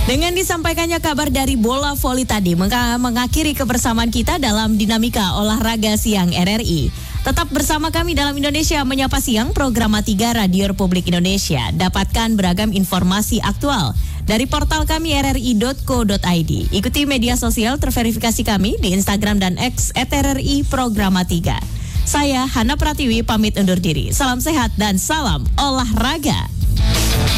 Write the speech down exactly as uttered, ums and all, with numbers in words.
Dengan disampaikannya kabar dari bola voli tadi, meng- mengakhiri kebersamaan kita dalam dinamika olahraga siang R R I. Tetap bersama kami dalam Indonesia Menyapa Siang, program tiga Radio Republik Indonesia. Dapatkan beragam informasi aktual dari portal kami r r i dot co dot i d. Ikuti media sosial terverifikasi kami di Instagram dan X at R R I Programa tiga. Saya Hana Pratiwi pamit undur diri. Salam sehat dan salam olahraga.